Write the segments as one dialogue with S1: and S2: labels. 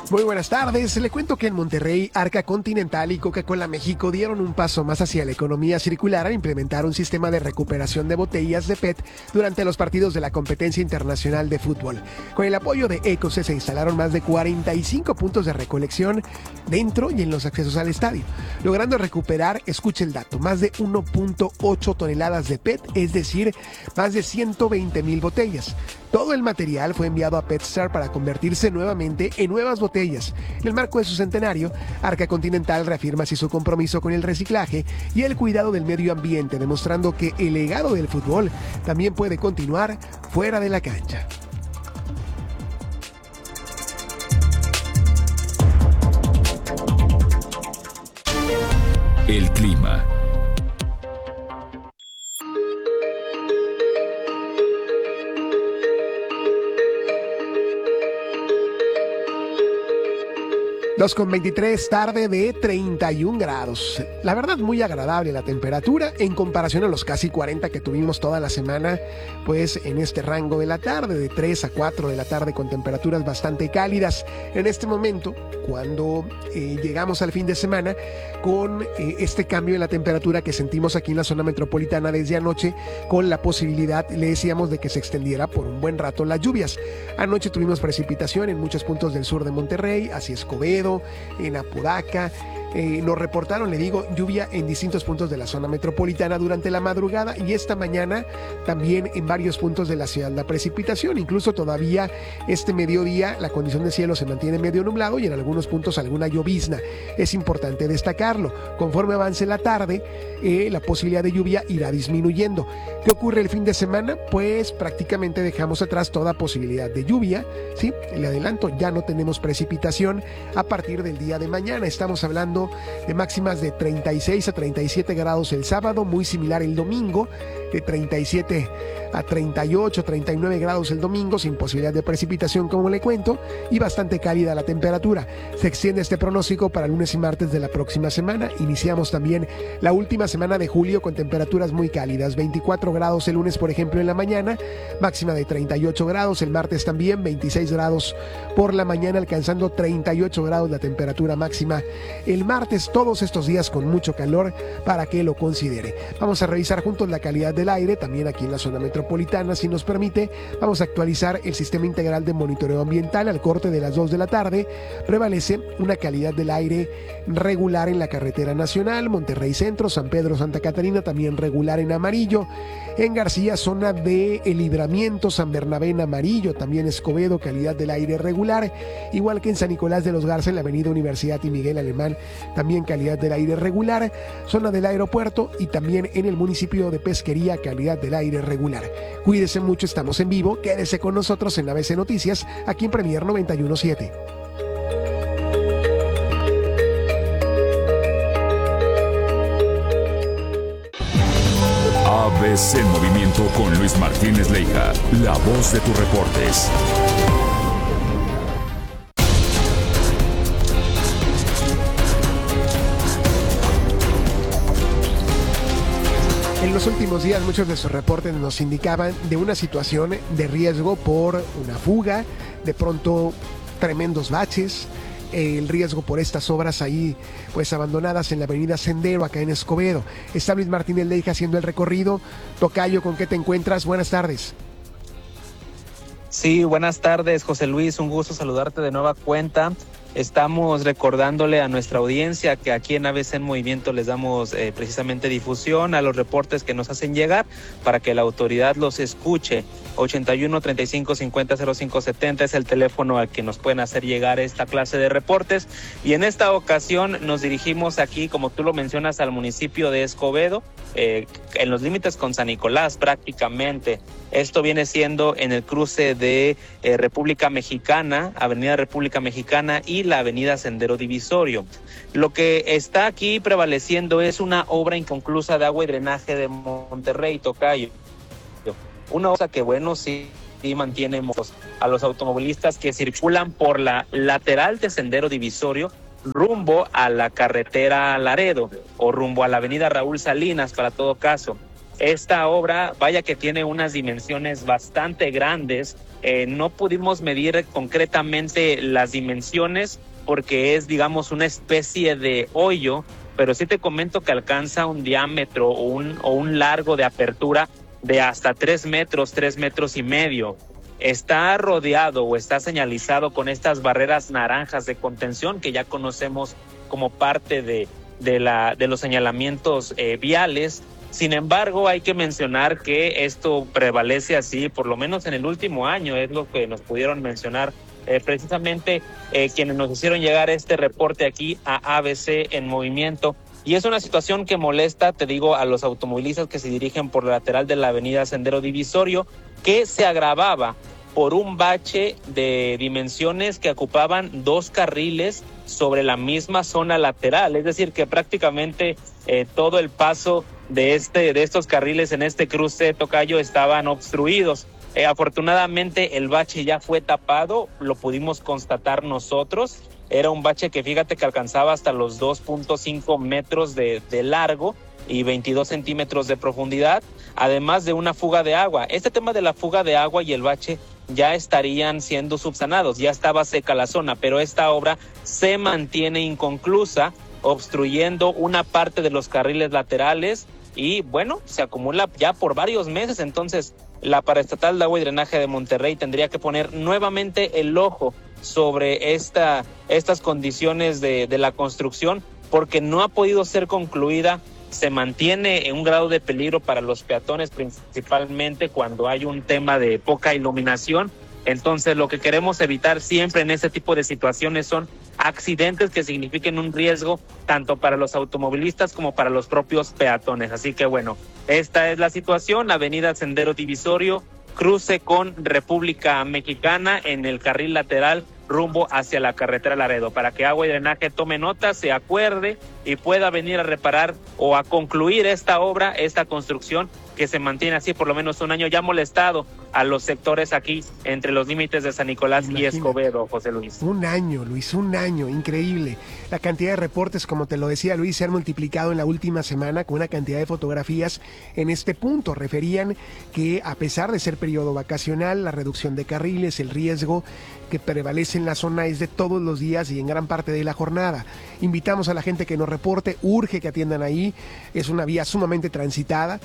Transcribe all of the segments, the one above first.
S1: Muy buenas tardes. Le cuento que en Monterrey, Arca Continental y Coca-Cola México dieron un paso más hacia la economía circular al implementar un sistema de recuperación de botellas de PET durante los partidos de la competencia internacional de fútbol. Con el apoyo de Ecose se instalaron más de 45 puntos de recolección dentro y en los accesos al estadio, logrando recuperar, escuche el dato, más de 1.8 toneladas de PET, es decir, más de 120,000 botellas. Todo el material fue enviado a PetStar para convertirse nuevamente en nuevas botellas. En el marco de su centenario, Arca Continental reafirma así su compromiso con el reciclaje y el cuidado del medio ambiente, demostrando que el legado del fútbol también puede continuar fuera de la cancha.
S2: El clima.
S1: Dos con 23, tarde de 31 grados. La verdad, muy agradable la temperatura en comparación a los casi 40 que tuvimos toda la semana, pues en este rango de la tarde, de 3 a 4 de la tarde, con temperaturas bastante cálidas. En este momento, cuando llegamos al fin de semana, con este cambio en la temperatura que sentimos aquí en la zona metropolitana desde anoche, con la posibilidad, le decíamos, de que se extendiera por un buen rato las lluvias. Anoche tuvimos precipitación en muchos puntos del sur de Monterrey, hacia Escobedo, en Apodaca. Nos reportaron, le digo, lluvia en distintos puntos de la zona metropolitana durante la madrugada y esta mañana también en varios puntos de la ciudad. La precipitación, incluso todavía este mediodía, la condición de cielo se mantiene medio nublado y en algunos puntos alguna llovizna. Es importante destacarlo. Conforme avance la tarde, la posibilidad de lluvia irá disminuyendo. ¿Qué ocurre el fin de semana? Pues prácticamente dejamos atrás toda posibilidad de lluvia, ¿sí? Le adelanto, ya no tenemos precipitación a partir del día de mañana. Estamos hablando de máximas de 36 a 37 grados el sábado, muy similar el domingo, de 37 a 38, 39 grados el domingo, sin posibilidad de precipitación, como le cuento, y bastante cálida la temperatura. Se extiende este pronóstico para lunes y martes de la próxima semana. Iniciamos también la última semana de julio con temperaturas muy cálidas, 24 grados el lunes, por ejemplo, en la mañana, máxima de 38 grados, el martes también 26 grados por la mañana, alcanzando 38 grados la temperatura máxima el martes. Todos estos días con mucho calor para que lo considere. Vamos a revisar juntos la calidad del aire, también aquí en la zona metropolitana, si nos permite. Vamos a actualizar el sistema integral de monitoreo ambiental. Al corte de las 2 de la tarde prevalece una calidad del aire regular en la carretera nacional, Monterrey Centro, San Pedro, Santa Catarina, también regular en amarillo. En García, zona de El Libramiento, San Bernabé en amarillo, también Escobedo, calidad del aire regular, igual que en San Nicolás de los Garza, en la avenida Universidad y Miguel Alemán, también calidad del aire regular, zona del aeropuerto y también en el municipio de Pesquería, calidad del aire regular. Cuídese mucho, estamos en vivo, quédese con nosotros en ABC Noticias, aquí en Premier 91.7.
S2: ABC en movimiento con Luis Martínez Leija, la voz de tus reportes.
S1: En los últimos días muchos de sus reportes nos indicaban de una situación de riesgo por una fuga, de pronto tremendos baches, el riesgo por estas obras ahí pues abandonadas en la avenida Sendero, acá en Escobedo. Está Luis Martínez Leija haciendo el recorrido. Tocayo, ¿con qué te encuentras? Buenas tardes.
S3: Sí, buenas tardes, José Luis, un gusto saludarte de nueva cuenta. Estamos recordándole a nuestra audiencia que aquí en ABC en Movimiento les damos precisamente difusión a los reportes que nos hacen llegar para que la autoridad los escuche. 81 35 50 05 70 es el teléfono al que nos pueden hacer llegar esta clase de reportes. Y en esta ocasión nos dirigimos aquí, como tú lo mencionas, al municipio de Escobedo, en los límites con San Nicolás prácticamente. Esto viene siendo en el cruce de República Mexicana, Avenida República Mexicana y la Avenida Sendero Divisorio. Lo que está aquí prevaleciendo es una obra inconclusa de agua y drenaje de Monterrey, Tocayo. Una cosa que, bueno, sí mantiene a los automovilistas que circulan por la lateral de Sendero Divisorio rumbo a la carretera Laredo o rumbo a la Avenida Raúl Salinas, para todo caso. esta obra, vaya que tiene unas dimensiones bastante grandes. No pudimos medir concretamente las dimensiones porque es, digamos, una especie de hoyo, pero sí te comento que alcanza un diámetro o un largo de apertura de hasta 3 metros y medio. Está rodeado o está señalizado con estas barreras naranjas de contención que ya conocemos como parte de los señalamientos viales. Sin embargo, hay que mencionar que esto prevalece así, por lo menos en el último año, es lo que nos pudieron mencionar precisamente quienes nos hicieron llegar este reporte aquí a ABC en Movimiento. Y es una situación que molesta, te digo, a los automovilistas que se dirigen por la lateral de la avenida Sendero Divisorio, que se agravaba por un bache de dimensiones que ocupaban 2 carriles sobre la misma zona lateral. Es decir, que prácticamente todo el paso de estos carriles en este cruce, Tocayo, estaban obstruidos. Afortunadamente el bache ya fue tapado, lo pudimos constatar nosotros. Era un bache que fíjate que alcanzaba hasta los 2.5 metros de largo y 22 centímetros de profundidad, además de una fuga de agua. Este tema de la fuga de agua y el bache ya estarían siendo subsanados, ya estaba seca la zona, pero esta obra se mantiene inconclusa, obstruyendo una parte de los carriles laterales y bueno, se acumula ya por varios meses. Entonces la Paraestatal de Agua y Drenaje de Monterrey tendría que poner nuevamente el ojo sobre estas condiciones de la construcción, porque no ha podido ser concluida. Se mantiene en un grado de peligro para los peatones, principalmente cuando hay un tema de poca iluminación. Entonces, lo que queremos evitar siempre en este tipo de situaciones son accidentes que signifiquen un riesgo tanto para los automovilistas como para los propios peatones. Así que bueno, esta es la situación. Avenida Sendero Divisorio, cruce con República Mexicana en el carril lateral rumbo hacia la carretera Laredo, para que Agua y Drenaje tome nota, se acuerde y pueda venir a reparar o a concluir esta obra, esta construcción que se mantiene así por lo menos un año, ya ha molestado a los sectores aquí entre los límites de San Nicolás. Imagínate. Y Escobedo, José Luis.
S1: Un año, Luis, un año, increíble. La cantidad de reportes, como te lo decía Luis, se han multiplicado en la última semana con una cantidad de fotografías en este punto. Referían que a pesar de ser periodo vacacional, la reducción de carriles, el riesgo que prevalece en la zona es de todos los días y en gran parte de la jornada. Invitamos a la gente que nos reporte, urge que atiendan ahí, es una vía sumamente transitada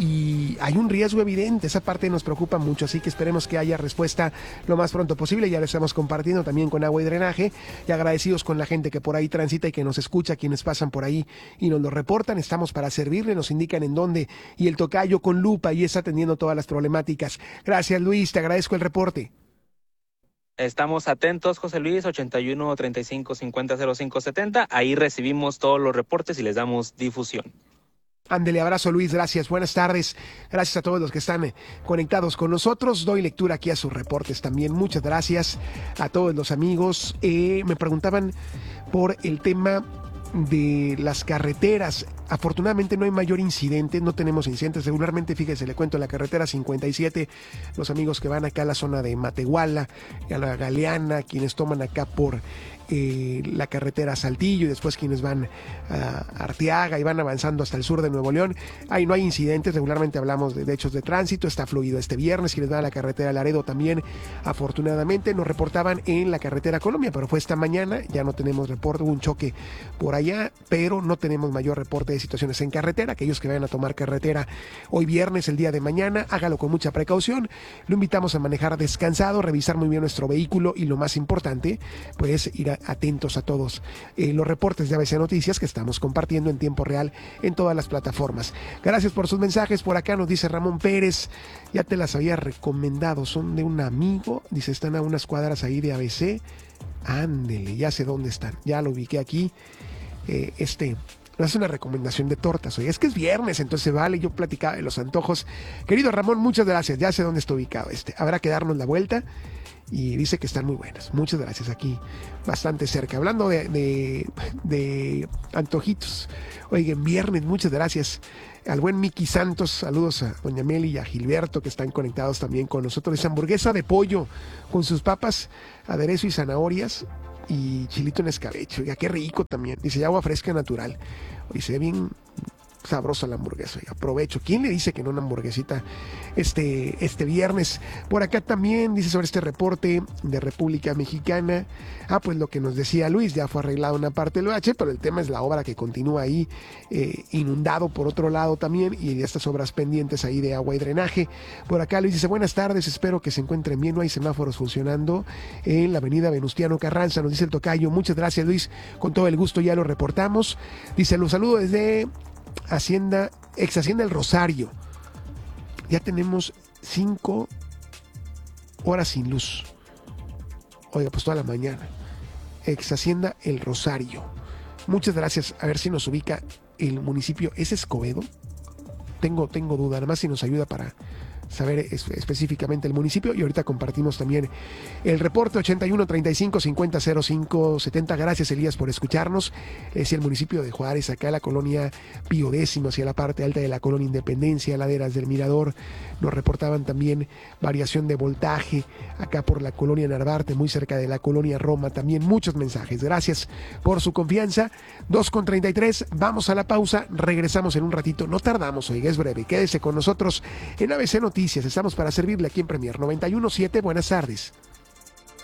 S1: y hay un riesgo evidente, esa parte nos preocupa mucho, así que esperemos que haya respuesta lo más pronto posible. Ya lo estamos compartiendo también con Agua y Drenaje y agradecidos con la gente que por ahí transita y que nos escucha, quienes pasan por ahí y nos lo reportan. Estamos para servirle, nos indican en dónde, y el tocayo con lupa y está atendiendo todas las problemáticas. Gracias, Luis, te agradezco el reporte.
S3: Estamos atentos, José Luis, 81 35 50 05 70. Ahí recibimos todos los reportes y les damos difusión.
S1: Ándele, abrazo, Luis, gracias, buenas tardes. Gracias a todos los que están conectados con nosotros. Doy lectura aquí a sus reportes también. Muchas gracias a todos los amigos. Me preguntaban por el tema de las carreteras. Afortunadamente no hay mayor incidente, no tenemos incidentes regularmente. Fíjese, le cuento, la carretera 57, los amigos que van acá a la zona de Matehuala, a la Galeana, quienes toman acá por la carretera Saltillo y después quienes van a Arteaga y van avanzando hasta el sur de Nuevo León, ahí no hay incidentes. Regularmente hablamos de hechos de tránsito, está fluido este viernes. Quienes van a la carretera Laredo también, afortunadamente, nos reportaban en la carretera Colombia, pero fue esta mañana, ya no tenemos reporte, hubo un choque por allá, pero no tenemos mayor reporte de situaciones en carretera. Aquellos que vayan a tomar carretera hoy viernes, el día de mañana, hágalo con mucha precaución. Lo invitamos a manejar descansado, revisar muy bien nuestro vehículo y lo más importante, pues ir atentos a todos los reportes de ABC Noticias que estamos compartiendo en tiempo real en todas las plataformas. Gracias por sus mensajes. Por acá nos dice Ramón Pérez, ya te las había recomendado, son de un amigo, dice, están a unas cuadras ahí de ABC. Ándele, ya sé dónde están, ya lo ubiqué aquí. No es una recomendación de tortas, oye, es que es viernes, entonces vale, yo platicaba de los antojos. Querido Ramón, muchas gracias, ya sé dónde está ubicado habrá que darnos la vuelta. Y dice que están muy buenas. Muchas gracias, aquí bastante cerca. Hablando de antojitos, oigan, viernes, muchas gracias al buen Miki Santos. Saludos a doña Meli y a Gilberto, que están conectados también con nosotros. Dice hamburguesa de pollo con sus papas, aderezo y zanahorias y chilito en escabeche. Oiga, qué rico también. Dice agua fresca natural. Oye, se ve bien Sabrosa la hamburguesa, y aprovecho. ¿Quién le dice que no una hamburguesita este viernes? Por acá también dice sobre este reporte de República Mexicana. Pues lo que nos decía Luis, ya fue arreglada una parte del OH, pero el tema es la obra que continúa ahí, inundado por otro lado también, y estas obras pendientes ahí de agua y drenaje. Por acá Luis dice, buenas tardes, espero que se encuentren bien, no hay semáforos funcionando en la avenida Venustiano Carranza, nos dice el tocayo. Muchas gracias, Luis, con todo el gusto ya lo reportamos. Dice, los saludo desde ex Hacienda El Rosario. Ya tenemos 5 horas sin luz. Oiga, pues toda la mañana. Ex Hacienda El Rosario. Muchas gracias. A ver si nos ubica el municipio. ¿Es Escobedo? Tengo duda. Nada más si nos ayuda para saber específicamente el municipio, y ahorita compartimos también el reporte. 81 35 50 05 70. Gracias, Elías, por escucharnos. Es el municipio de Juárez, acá la colonia Pío X, hacia la parte alta de la colonia Independencia, laderas del Mirador. Nos reportaban también variación de voltaje acá por la colonia Narvarte, muy cerca de la colonia Roma. También muchos mensajes. Gracias por su confianza. 2:33, vamos a la pausa, regresamos en un ratito, no tardamos, oiga, es breve. Quédese con nosotros en ABC Noticias. Estamos para servirle aquí en Premier 91.7. Buenas tardes.